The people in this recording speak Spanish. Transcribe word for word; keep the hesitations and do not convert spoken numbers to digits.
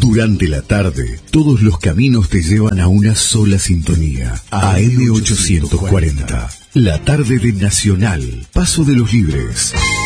Durante la tarde, todos los caminos te llevan a una sola sintonía. A M ochocientos cuarenta. La tarde de Nacional, Paso de los Libres.